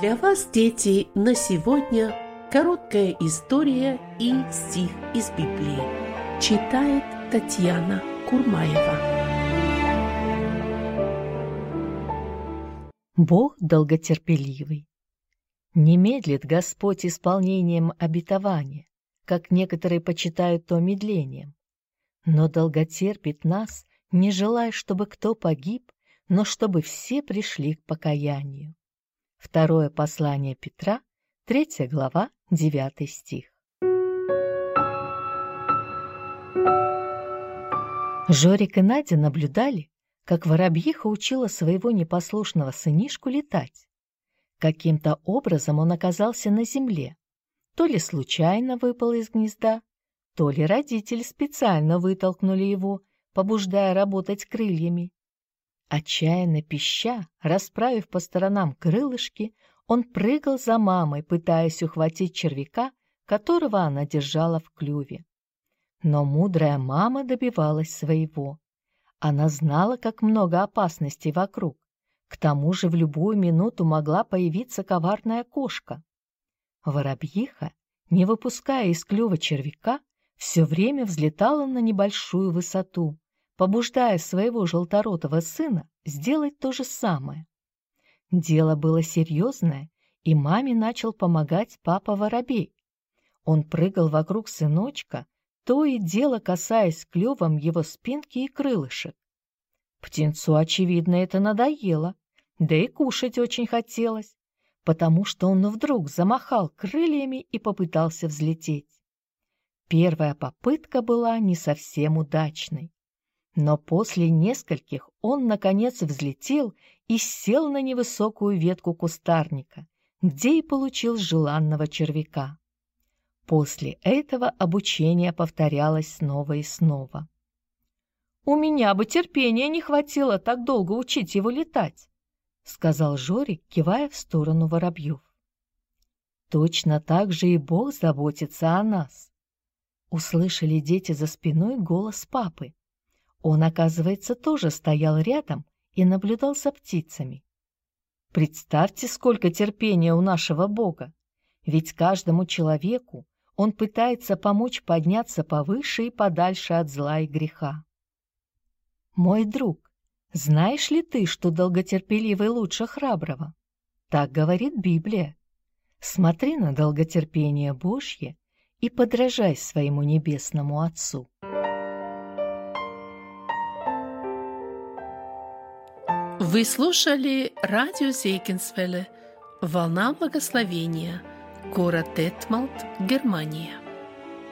Для вас, дети, на сегодня короткая история и стих из Библии. Читает Татьяна Курмаева. Бог долготерпеливый. Не медлит Господь исполнением обетования, как некоторые почитают то медлением, но долготерпит нас, не желая, чтобы кто погиб, но чтобы все пришли к покаянию. Второе послание Петра, 3 глава, 9 стих. Жорик и Надя наблюдали, как воробьиха учила своего непослушного сынишку летать. Каким-то образом он оказался на земле. То ли случайно выпал из гнезда, то ли родители специально вытолкнули его, побуждая работать крыльями. Отчаянно пища, расправив по сторонам крылышки, он прыгал за мамой, пытаясь ухватить червяка, которого она держала в клюве. Но мудрая мама добивалась своего. Она знала, как много опасностей вокруг. К тому же в любую минуту могла появиться коварная кошка. Воробьиха, не выпуская из клюва червяка, все время взлетала на небольшую высоту, побуждая своего желторотого сына сделать то же самое. Дело было серьезное, и маме начал помогать папа-воробей. Он прыгал вокруг сыночка, то и дело касаясь клювом его спинки и крылышек. Птенцу, очевидно, это надоело, да и кушать очень хотелось, потому что он вдруг замахал крыльями и попытался взлететь. Первая попытка была не совсем удачной. Но после нескольких он, наконец, взлетел и сел на невысокую ветку кустарника, где и получил желанного червяка. После этого обучение повторялось снова и снова. «У меня бы терпения не хватило так долго учить его летать», — сказал Жорик, кивая в сторону воробьев. «Точно так же и Бог заботится о нас», — услышали дети за спиной голос папы. Он, оказывается, тоже стоял рядом и наблюдал за птицами. Представьте, сколько терпения у нашего Бога! Ведь каждому человеку Он пытается помочь подняться повыше и подальше от зла и греха. Мой друг, знаешь ли ты, что долготерпеливый лучше храброго? Так говорит Библия. Смотри на долготерпение Божье и подражай своему небесному Отцу. Вы слушали радио Зейкинсвелле «Волна благословения», город Детмалт, Германия.